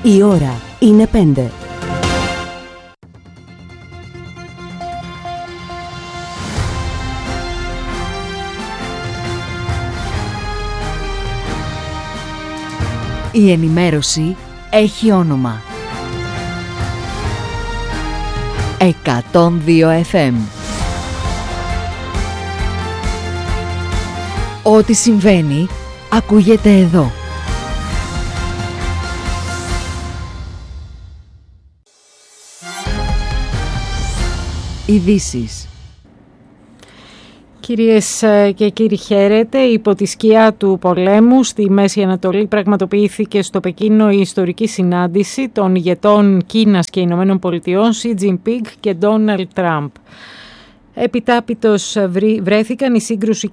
Η ώρα είναι 5. Η ενημέρωση έχει όνομα. 102 FM. Ό,τι συμβαίνει, ακούγεται εδώ. Ειδήσεις. Κυρίες και κύριοι, χαίρετε. Υπό τη σκιά του πολέμου στη Μέση Ανατολή πραγματοποιήθηκε στο Πεκίνο η ιστορική συνάντηση των ηγετών Κίνας και Ηνωμένων Πολιτειών Xi Jinping και Donald Trump. Επιτάπητος βρέθηκαν η σύγκρουση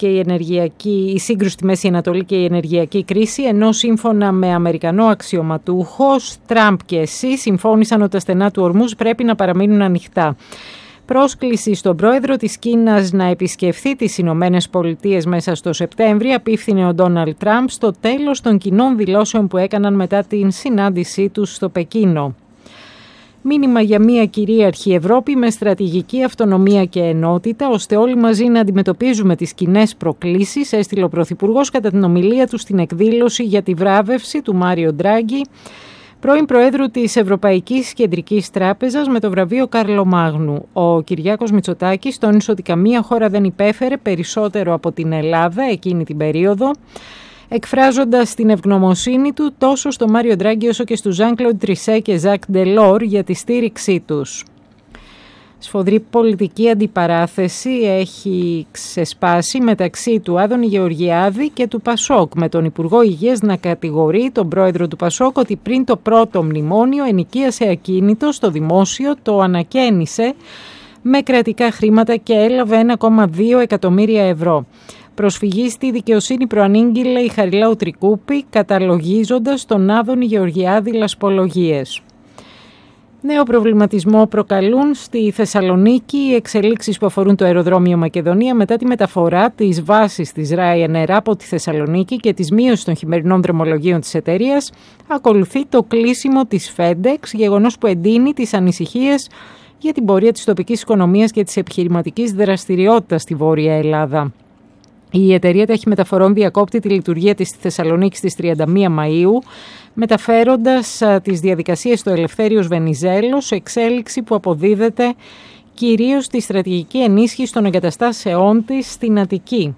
στη Μέση Ανατολή και η ενεργειακή κρίση, ενώ σύμφωνα με Αμερικανό αξιωματούχος, Τραμπ και Xi συμφώνησαν ότι τα στενά του ορμούς πρέπει να παραμείνουν ανοιχτά. Πρόσκληση στον πρόεδρο της Κίνας να επισκεφθεί τις Ηνωμένες Πολιτείες μέσα στο Σεπτέμβρη απίφθινε ο Ντόναλντ Τραμπ στο τέλος των κοινών δηλώσεων που έκαναν μετά την συνάντησή τους στο Πεκίνο. Μήνυμα για μια κυρίαρχη Ευρώπη με στρατηγική αυτονομία και ενότητα, ώστε όλοι μαζί να αντιμετωπίζουμε τις κοινές προκλήσεις, έστειλε ο Πρωθυπουργός κατά την ομιλία του στην εκδήλωση για τη βράβευση του Μάριο Ντράγκη, πρώην Προέδρου της Ευρωπαϊκής Κεντρικής Τράπεζας, με το βραβείο Καρλομάγνου. Ο Κυριάκος Μητσοτάκης τόνισε ότι καμία χώρα δεν υπέφερε περισσότερο από την Ελλάδα εκείνη την περίοδο, εκφράζοντας την ευγνωμοσύνη του τόσο στο Μάριο Ντράγκη όσο και στους Ζαν-Κλοντ Τρισέ και Ζακ Ντελόρ για τη στήριξή τους. Σφοδρή πολιτική αντιπαράθεση έχει ξεσπάσει μεταξύ του Άδωνη Γεωργιάδη και του Πασόκ, με τον Υπουργό Υγείας να κατηγορεί τον πρόεδρο του Πασόκ ότι πριν το πρώτο μνημόνιο ενοικίασε ακίνητο στο δημόσιο, το ανακαίνισε με κρατικά χρήματα και έλαβε 1,2 εκατομμύρια ευρώ. Προσφυγή στη δικαιοσύνη προανήγγειλε η Χαριλάου Τρικούπη, καταλογίζοντας τον Άδωνη Γεωργιάδη λασπολογίες. Νέο προβληματισμό προκαλούν στη Θεσσαλονίκη οι εξελίξεις που αφορούν το αεροδρόμιο Μακεδονία μετά τη μεταφορά της βάσης της Ryanair από τη Θεσσαλονίκη και της μείωσης των χειμερινών δρομολογίων της εταιρείας. Ακολουθεί το κλείσιμο της FedEx, γεγονός που εντείνει τις ανησυχίες για την πορεία της τοπικής οικονομίας και της επιχειρηματικής δραστηριότητας στη Βόρεια Ελλάδα. Η εταιρεία Τέχη Μεταφορών διακόπτει τη λειτουργία της στη Θεσσαλονίκη στις 31 Μαΐου, μεταφέροντας τις διαδικασίες στο Ελευθέριος Βενιζέλος, εξέλιξη που αποδίδεται κυρίως στη στρατηγική ενίσχυση των εγκαταστάσεών της στην Αττική.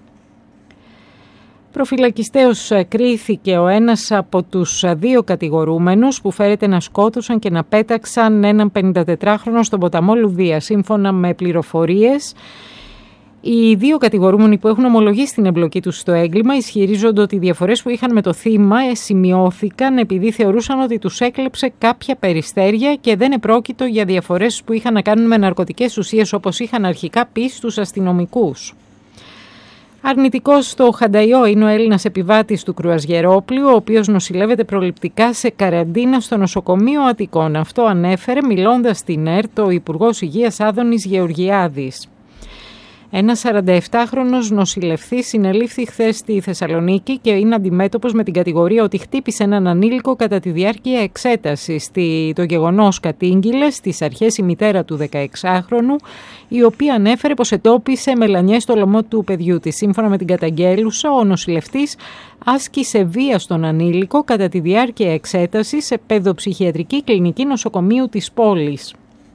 Προφυλακιστέως κρίθηκε ο ένας από τους δύο κατηγορούμενους που φέρεται να σκότωσαν και να πέταξαν έναν 54χρονο στον ποταμό Λουδία. Σύμφωνα με πληροφορίες, οι δύο κατηγορούμενοι που έχουν ομολογήσει την εμπλοκή τους στο έγκλημα ισχυρίζονται ότι οι διαφορές που είχαν με το θύμα σημειώθηκαν επειδή θεωρούσαν ότι τους έκλεψε κάποια περιστέρια και δεν επρόκειτο για διαφορές που είχαν να κάνουν με ναρκωτικές ουσίες, όπως είχαν αρχικά πει στους αστυνομικούς. Αρνητικός στο Χανταϊό είναι ο Έλληνας επιβάτης του κρουαζιερόπλοιου, ο οποίος νοσηλεύεται προληπτικά σε καραντίνα στο νοσοκομείο Αττικών. Αυτό ανέφερε μιλώντας στην ΕΡΤ ο Υπουργός Υγείας Άδωνης Γεωργιάδης. Ένας 47χρονος νοσηλευτής συνελήφθη χθες στη Θεσσαλονίκη και είναι αντιμέτωπος με την κατηγορία ότι χτύπησε έναν ανήλικο κατά τη διάρκεια εξέτασης. Το γεγονός κατήγγειλε στις αρχές η μητέρα του 16χρονου, η οποία ανέφερε πως ετόπισε μελανιές στο λαιμό του παιδιού της. Σύμφωνα με την καταγγέλουσα, ο νοσηλευτής άσκησε βία στον ανήλικο κατά τη διάρκεια εξέτασης σε παιδοψυχιατρική κλινική νοσοκομείου της πόλης.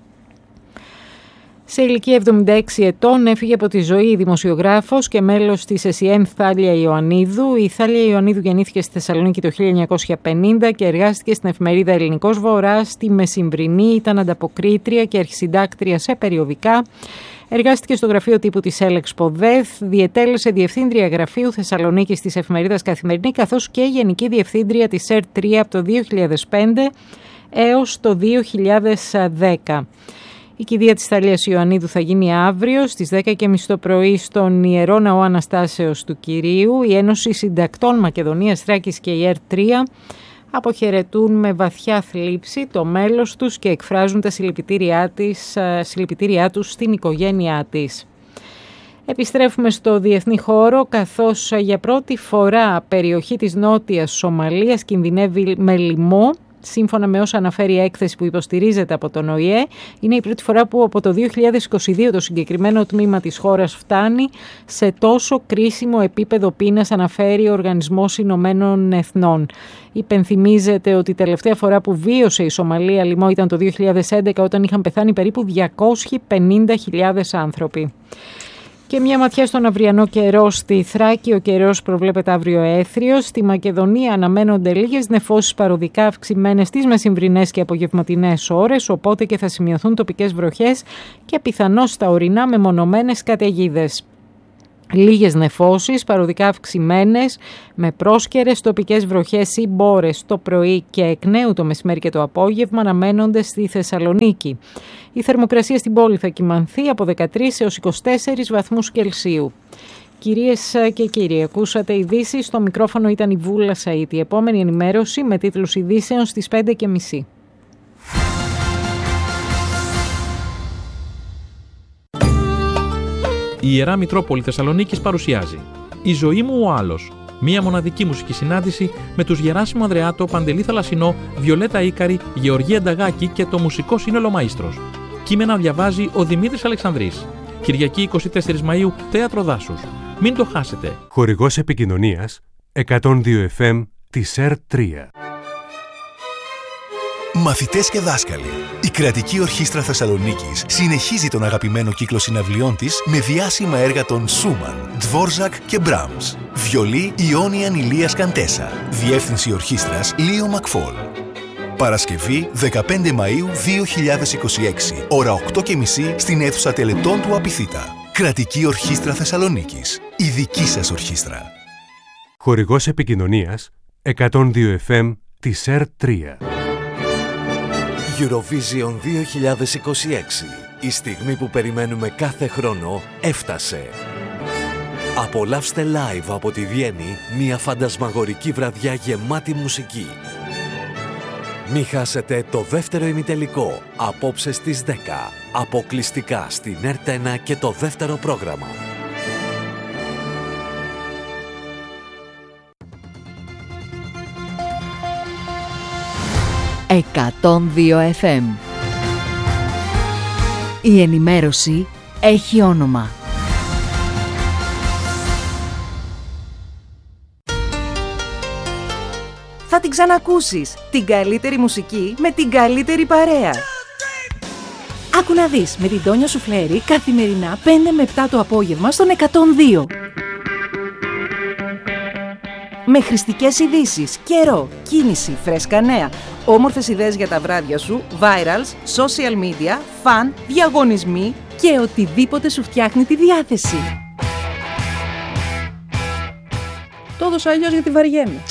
Σε ηλικία 76 ετών έφυγε από τη ζωή η δημοσιογράφος και μέλος της ΕΣΥΕΜ Θάλια Ιωαννίδου. Η Θάλια Ιωαννίδου γεννήθηκε στη Θεσσαλονίκη το 1950 και εργάστηκε στην εφημερίδα Ελληνικός Βορράς, στη Μεσημβρινή, ήταν ανταποκρίτρια και αρχισυντάκτρια σε περιοδικά. Εργάστηκε στο γραφείο τύπου της Έλεξ Ποδέθ, διετέλεσε διευθύντρια γραφείου Θεσσαλονίκης της εφημερίδας Καθημερινή, καθώς και γενική διευθύντρια της ΕΡΤ3 από το 2005 έως το 2010. Η κηδεία της Θαλίας Ιωαννίδου θα γίνει αύριο στις 10:30 το πρωί στον Ιερό Ναό Αναστάσεως του Κυρίου. Η Ένωση Συντακτών Μακεδονίας Θράκης και η ΕΡΤ3 αποχαιρετούν με βαθιά θλίψη το μέλος τους και εκφράζουν τα συλληπιτήριά τους στην οικογένειά της. Επιστρέφουμε στο διεθνή χώρο, καθώς για πρώτη φορά περιοχή της Νότιας Σομαλίας κινδυνεύει με λοιμό Σύμφωνα με όσα αναφέρει η έκθεση που υποστηρίζεται από τον ΟΗΕ, είναι η πρώτη φορά που από το 2022 το συγκεκριμένο τμήμα της χώρας φτάνει σε τόσο κρίσιμο επίπεδο πείνας, αναφέρει ο Οργανισμός Ηνωμένων Εθνών. Υπενθυμίζεται ότι η τελευταία φορά που βίωσε η Σομαλία λοιμό ήταν το 2011, όταν είχαν πεθάνει περίπου 250.000 άνθρωποι. Και μια ματιά στον αυριανό καιρό στη Θράκη. Ο καιρός προβλέπεται αύριο έθριος. Στη Μακεδονία αναμένονται λίγες νεφώσεις παροδικά αυξημένες στις μεσημβρινές και απογευματινές ώρες, οπότε και θα σημειωθούν τοπικές βροχές και πιθανώς στα ορεινά μεμονωμένες καταιγίδες. Λίγες νεφώσεις, παροδικά αυξημένες, με πρόσκαιρες τοπικές βροχές ή μπόρες το πρωί και εκ νέου το μεσημέρι και το απόγευμα αναμένονται στη Θεσσαλονίκη. Η θερμοκρασία στην πόλη θα κυμανθεί από 13 έως 24 βαθμούς Κελσίου. Κυρίες και κύριοι, ακούσατε ειδήσεις. Στο μικρόφωνο ήταν η Βούλα Σαΐτη. Η επόμενη ενημέρωση με τίτλους ειδήσεων στις 5:30. Η Ιερά Μητρόπολη Θεσσαλονίκης παρουσιάζει «Η ζωή μου ο άλλος». Μία μοναδική μουσική συνάντηση με τους Γεράσιμο Ανδρεάτο, Παντελή Θαλασσινό, Βιολέτα Ίκαρη, Γεωργία Νταγάκη και το μουσικό σύνολο Μαΐστρος. Κείμενα διαβάζει ο Δημήτρης Αλεξανδρής. Κυριακή 24 Μαΐου, Θέατρο Δάσους. Μην το χάσετε. Χορηγός επικοινωνίας 102 FM της ΕΡΤ3. Μαθητές και δάσκαλοι, η Κρατική Ορχήστρα Θεσσαλονίκης συνεχίζει τον αγαπημένο κύκλο συναυλιών της με διάσημα έργα των Σούμαν, Ντβόρζακ και Μπράμς. Βιολί Ιόνιαν Ηλίας Καντέσα. Διεύθυνση ορχήστρας Λίο Μακφόλ. Παρασκευή 15 Μαΐου 2026, ώρα 8:30 στην αίθουσα τελετών του Απιθύτα. Κρατική Ορχήστρα Θεσσαλονίκης. Η δική σας ορχήστρα. Χορηγός επικοινωνίας 102 FM της ΕΡΤ3. Eurovision 2026. Η στιγμή που περιμένουμε κάθε χρόνο έφτασε. Απολαύστε live από τη Βιέννη μια φαντασμαγορική βραδιά γεμάτη μουσική. Μη χάσετε το δεύτερο ημιτελικό απόψε στις 10. Αποκλειστικά στην ΕΡΤ1 και το δεύτερο πρόγραμμα. «102 FM». Η ενημέρωση έχει όνομα. Θα την ξανακούσεις. Την καλύτερη μουσική με την καλύτερη παρέα. Άκου να δεις με την Τόνια Σουφλέρη καθημερινά 5 με 7 το απόγευμα στον 102. Με χρηστικές ειδήσεις, καιρό, κίνηση, φρέσκα νέα, όμορφες ιδέες για τα βράδια σου, virals, social media, φαν, διαγωνισμοί και οτιδήποτε σου φτιάχνει τη διάθεση. Το έδωσα αλλιώς γιατί βαριέμαι.